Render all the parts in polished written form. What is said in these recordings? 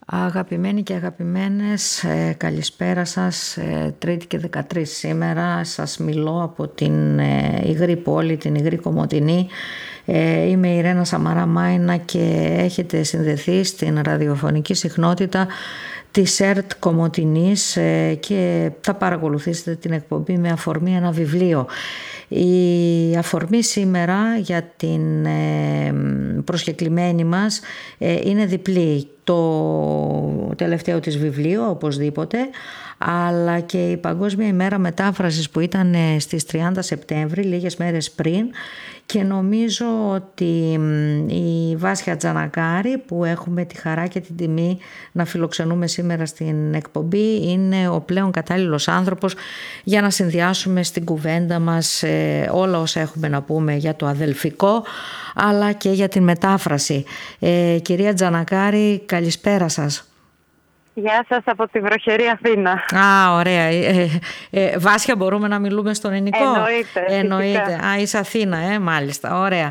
Αγαπημένοι και αγαπημένες, καλησπέρα σας. Τρίτη και 13 σήμερα. Σας μιλώ από την υγρή πόλη, την υγρή Κομοτηνή. Είμαι η Ρένα Σαμαρά Μάινα και έχετε συνδεθεί στην ραδιοφωνική συχνότητα της ΕΡΤ Κομοτηνής και θα παρακολουθήσετε την εκπομπή με αφορμή ένα βιβλίο. Η αφορμή σήμερα για την προσκεκλημένη μας είναι διπλή. Το τελευταίο της βιβλίο οπωσδήποτε, αλλά και η Παγκόσμια ημέρα μετάφρασης που ήταν στις 30 Σεπτέμβρη, λίγες μέρες πριν, και νομίζω ότι η Βάσια Τζανακάρη, που έχουμε τη χαρά και την τιμή να φιλοξενούμε σήμερα στην εκπομπή, είναι ο πλέον κατάλληλος άνθρωπος για να συνδυάσουμε στην κουβέντα μας όλα όσα έχουμε να πούμε για το αδελφικό, αλλά και για την μετάφραση. Κυρία Τζανακάρη, καλησπέρα σας. Γεια σας από τη βροχερή Αθήνα. Ωραία. Βάσια, μπορούμε να μιλούμε στον ελληνικό? Εννοείται. Είσαι Αθήνα, μάλιστα. Ωραία.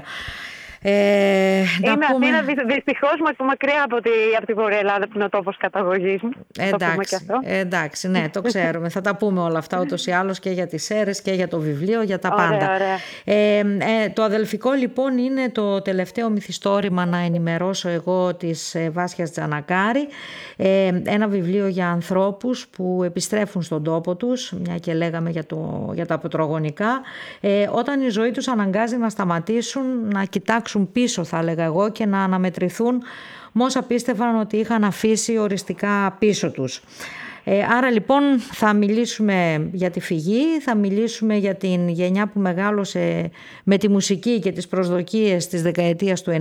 Είμαι Αθήνα, δυστυχώς μακριά από τη Βόρεια Ελλάδα, που είναι ο τόπος καταγωγής μου. Εντάξει, ναι, το ξέρουμε. Θα τα πούμε όλα αυτά ούτως ή άλλως, και για τις ΣΕΡΕΣ και για το βιβλίο, για τα πάντα. Ωραία. Το αδελφικό λοιπόν είναι το τελευταίο μυθιστόρημα, να ενημερώσω εγώ, της Βάσιας Τζανακάρη. Ένα βιβλίο για ανθρώπους που επιστρέφουν στον τόπο τους, μια και λέγαμε για τα πετρογονικά, όταν η ζωή τους αναγκάζει να σταματήσουν, να κοιτάξουν πίσω, θα έλεγα εγώ, και να αναμετρηθούν με όσα πίστευαν ότι είχαν αφήσει οριστικά πίσω τους. Άρα λοιπόν θα μιλήσουμε για τη φυγή, θα μιλήσουμε για την γενιά που μεγάλωσε με τη μουσική και τις προσδοκίες της δεκαετίας του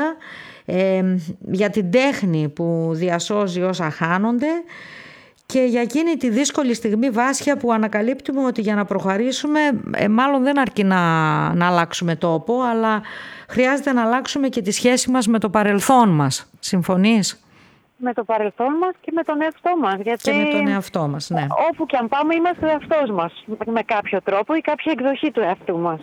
90, για την τέχνη που διασώζει όσα χάνονται, και για εκείνη τη δύσκολη στιγμή, Βάσια, που ανακαλύπτουμε ότι για να προχωρήσουμε μάλλον δεν αρκεί να αλλάξουμε τόπο, αλλά χρειάζεται να αλλάξουμε και τη σχέση μας με το παρελθόν μας. Συμφωνείς? Με το παρελθόν μας και με τον εαυτό μας. Γιατί και με τον εαυτό μας, ναι. Όπου και αν πάμε είμαστε ο εαυτός μας, με κάποιο τρόπο ή κάποια εκδοχή του εαυτού μας.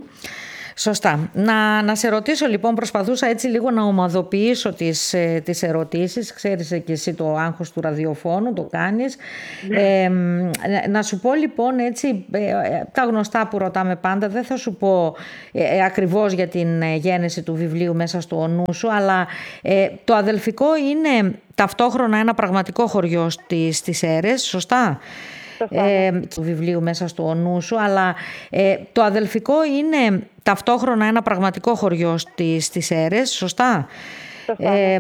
Σωστά. Να σε ρωτήσω λοιπόν, προσπαθούσα έτσι λίγο να ομαδοποιήσω τις ερωτήσεις. Ξέρεις και εσύ το άγχος του ραδιοφώνου, το κάνεις. Να σου πω λοιπόν έτσι τα γνωστά που ρωτάμε πάντα. Δεν θα σου πω ακριβώς για την γένεση του βιβλίου μέσα στο νου σου, αλλά το αδελφικό είναι ταυτόχρονα ένα πραγματικό χωριό στις ΣΕΡΕΣ, σωστά? Του βιβλίου μέσα στο νου σου, αλλά το αδελφικό είναι ταυτόχρονα ένα πραγματικό χωριό στις ΣΕΡΕΣ, σωστά?